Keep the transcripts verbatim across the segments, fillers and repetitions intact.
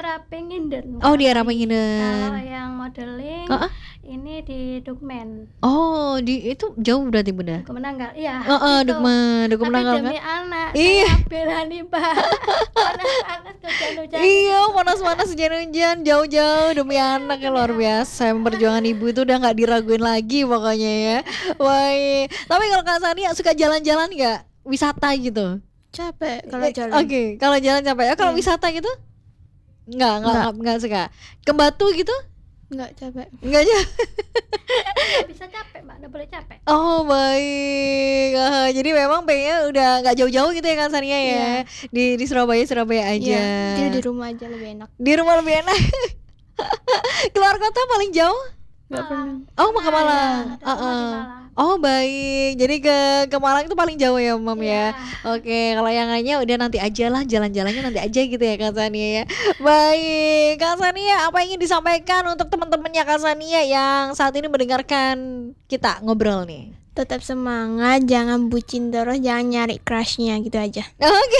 R A P Nginden. Oh, di R A P Kalau Nginden. yang modeling Heeh. ini di Dukmen. Oh, di itu jauh berarti Bunda? Duku Menanggal. Iya, Heeh, itu. Dukmen, Duku Tapi Menanggal demi kan? anak Iya. saya bela nih, Mbak. Panas-panas hujan-hujan. Iya, panas-panas hujan-hujan jauh-jauh demi anak ya, luar biasa. Emang perjuangan ibu itu udah nggak diraguin lagi pokoknya ya. Wah. Tapi kalau Kak Sania suka jalan-jalan nggak? Wisata gitu? Capek kalau Eh, jalan. Oke, kalau jalan capek. Ya, kalau Iya. wisata gitu? Nggak, nggak, Nggak. nggak, nggak suka. Ke Batu gitu? Nggak capek. Nggak aja. Nggak bisa capek, Mbak. Nggak boleh capek. Oh baik. Ah, jadi memang pengennya udah nggak jauh-jauh gitu ya Kak Sania ya. Iya. Di di Surabaya Surabaya aja. Iya, dia di rumah aja lebih enak. Di rumah lebih enak. Keluar kota paling jauh? Nggak pernah. Oh, mau ke Nah, Malang. ada rumah di Heeh. Malang. Oh baik. Jadi ke ke Malang itu paling jauh ya Mam ya. Iya. Oke, kalau yang lainnya udah nanti aja lah, jalan-jalannya nanti aja gitu ya Kak Sania ya. Baik, Kak Sania, apa yang ingin disampaikan untuk teman-temannya Kak Sania yang saat ini mendengarkan kita ngobrol nih? Tetap semangat, jangan bucin terus, jangan nyari crushnya gitu aja. Oke.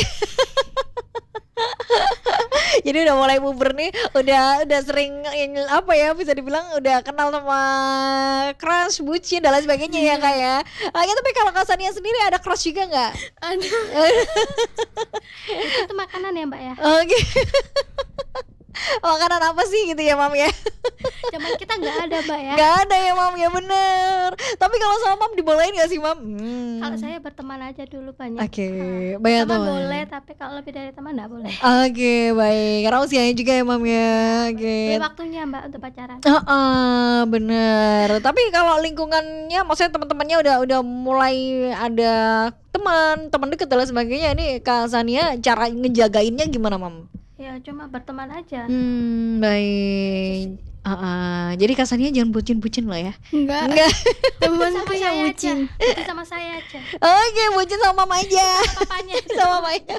Jadi udah mulai puber nih, udah udah sering yang apa ya, bisa dibilang udah kenal sama crush, bucin dan lain sebagainya ya Kak ya. Ah, ya, tapi kalau Kak Sania sendiri ada crush juga nggak? Aduh. Itu tuh makanan ya, Mbak ya. Oke. Makanan apa sih gitu ya Mam ya? Zaman kita nggak ada, Mbak ya. Gak ada ya Mam ya, bener. Tapi kalau sama Mam dibolehin gak sih Mam? Hmm. Kalau saya berteman aja dulu banyak. Oke, Ah, banyak teman teman. boleh, tapi kalau lebih dari teman nggak boleh. Oke, baik. Karena usianya juga ya Mam ya. Oke. Beli waktunya, Mbak, untuk pacaran. Heeh, bener. Tapi kalau lingkungannya, maksudnya teman-temannya udah udah mulai ada teman, teman deket dan lain sebagainya. Ini Kak Sania cara ngejagainnya gimana Mam? Ya cuma berteman aja. Hmm, baik. Heeh. Jadi Kak Sania jangan bucin-bucin loh ya. Enggak. Enggak. Temen Sama tuh saya yang aja. bucin. Itu sama saya aja. Oke, bucin sama Mama aja. Papanya. Sama Maya.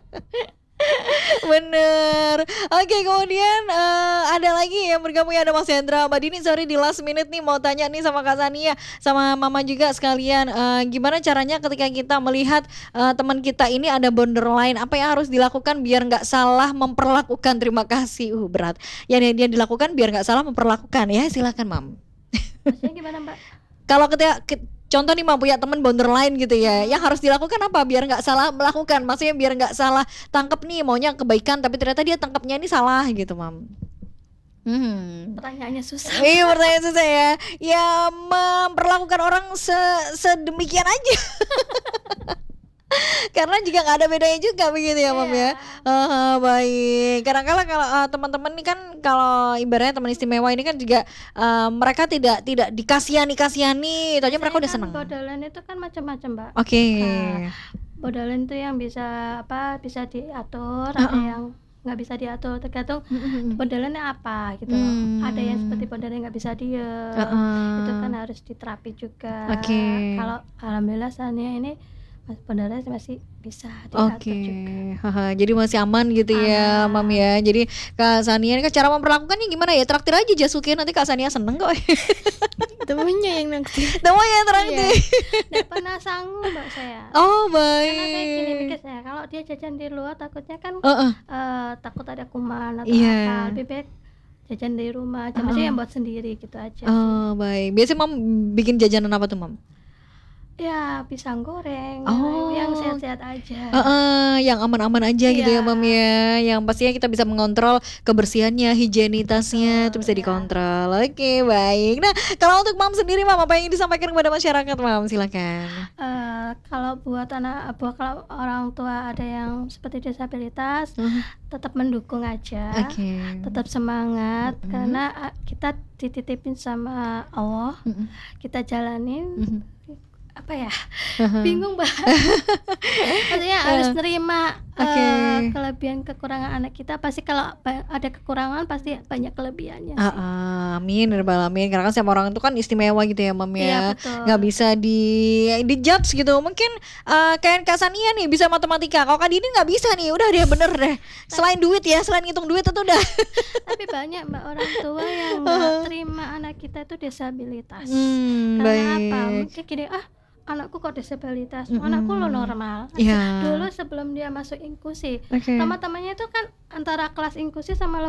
Bener. Oke, kemudian eh, ada lagi yang bergabung ya, ada Mas Hendra. Mbak Dini, sorry di last minute nih mau tanya nih sama Kak Sania, sama Mama juga sekalian, eh, gimana caranya ketika kita melihat eh, teman kita ini ada borderline, apa yang harus dilakukan biar nggak salah memperlakukan? Terima kasih. Uh berat. Yang dia dilakukan biar nggak salah memperlakukan ya, silakan Mam. Maksudnya gimana, Mbak? Kalau ketika ke- contoh nih Mam punya temen borderline gitu ya, yang harus dilakukan apa biar nggak salah melakukan? Maksudnya biar nggak salah tangkap nih, maunya kebaikan tapi ternyata dia tangkapnya ini salah gitu Mam. Hmm. Pertanyaannya susah. Iya, pertanyaan susah ya. Ya memperlakukan orang se- sedemikian aja. Karena juga nggak ada bedanya juga begitu ya Mam ya. Iya. Ah, baik. Kadang-kala kalau uh, teman-teman ini kan kalau ibaratnya teman istimewa ini kan juga uh, mereka tidak tidak dikasihani kasihani, itu aja mereka udah Kan seneng. borderline itu kan macam-macam, Mbak. Oke. Nah, borderline itu yang bisa apa? Bisa diatur, ada Uh-uh. yang nggak bisa diatur, tergantung Mm-mm. borderline apa gitu. Hmm. Ada yang seperti borderline nggak bisa diem, Uh-uh. itu kan harus diterapi juga. Oke. Kalau alhamdulillah Sania ini mas borderline masih bisa diatur Oke, juga. haha, jadi masih aman gitu ya, Aman. Mam ya. Jadi Kak Sania ini kan cara memperlakukannya gimana ya? Traktir aja Jasuke, nanti Kak Sania seneng kok. Temennya yang naktir. Temunya yang traktir. Nggak pernah sanggup, Mbak, saya. Oh Karena saya gini baik. mikir saya, kalau dia jajan di luar takutnya kan Uh-uh. eh, takut ada kuman atau Iya. apa, lebih baik jajan di rumah aja, maksudnya yang buat sendiri gitu aja sih. Oh baik. Biasanya Mam bikin jajanan apa tuh Mam? Ya pisang goreng, Oh. yang sehat-sehat aja. Heeh, yang aman-aman aja gitu ya Iya. Mam ya. Yang pastinya kita bisa mengontrol kebersihannya, higienitasnya itu Betul, bisa ya. dikontrol. Oke, baik. Nah, kalau untuk Mam sendiri Mam, apa yang ingin disampaikan kepada masyarakat Mam? Silakan. Eh, kalau buat anak buat kalau orang tua ada yang seperti disabilitas, Mhm. tetap mendukung aja, Oke. tetap semangat, Mhm. karena ah, kita dititipin sama Allah, Mhm. kita jalanin. Mhm. Apa ya, Aha. bingung Mbak. Maksudnya harus nerima eh, Oke. kelebihan kekurangan anak kita. Pasti kalau ba- ada kekurangan pasti banyak kelebihannya sih. Ah, ah, amin, ya rabbal alamin. Karena kan setiap orang itu kan istimewa gitu ya Mam Iya, ya. betul. Nggak bisa di di judge gitu. Mungkin eh, kayak Kak Sania nih bisa matematika. Kalau Kak Dini nggak bisa nih. Udah dia bener deh. Selain duit ya, selain ngitung duit itu udah. Tapi banyak Mbak orang tua yang nggak terima anak kita itu disabilitas. Hmm, Karena apa? baik. Mungkin gini, ah anakku kok disabilitas, Mm-mm. anakku lo normal. Iya. Dulu sebelum dia masuk inklusi, Oke. teman-temannya itu kan antara kelas inklusi sama